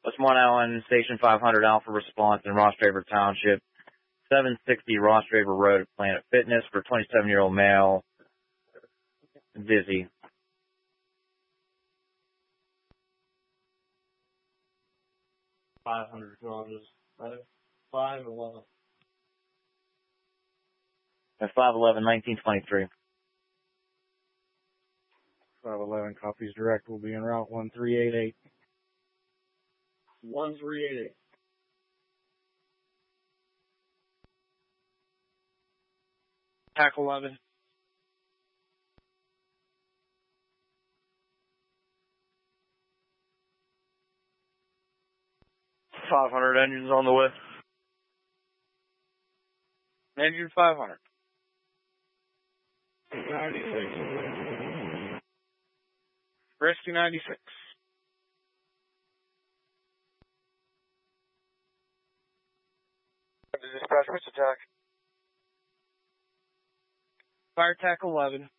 West Mon Allen, Station 500 Alpha Response in Ross Draper Township, 760 Ross Draper Road at Planet Fitness for 27-year-old male, dizzy. $500 511. At 511, 1923. 511 copies direct will be en route 1388. 1388. TAC 11. $500 engines on the way. Engine 500. 96. Rescue 96. Dispatch, what's attack? Fire TAC 11.